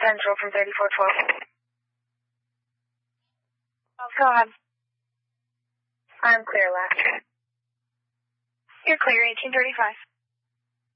Central from 3412. Go ahead. I'm clear, last. You're clear, 1835.